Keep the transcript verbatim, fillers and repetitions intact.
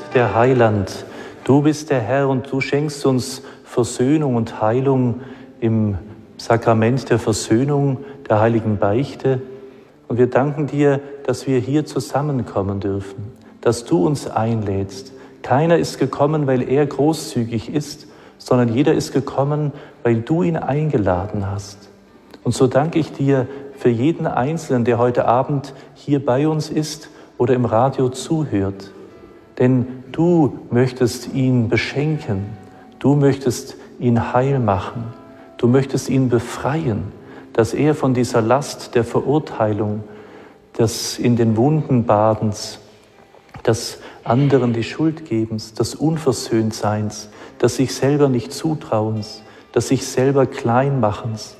der Heiland. Du bist der Herr und du schenkst uns Versöhnung und Heilung im Sakrament der Versöhnung, der heiligen Beichte. Und wir danken dir, dass wir hier zusammenkommen dürfen, dass du uns einlädst. Keiner ist gekommen, weil er großzügig ist, sondern jeder ist gekommen, weil du ihn eingeladen hast. Und so danke ich dir für jeden Einzelnen, der heute Abend hier bei uns ist oder im Radio zuhört. Denn du möchtest ihn beschenken, du möchtest ihn heil machen, du möchtest ihn befreien, dass er von dieser Last der Verurteilung, des in den Wunden Badens, des anderen die Schuld gebens, des Unversöhntseins, des sich selber nicht Zutrauens, des sich selber Kleinmachens,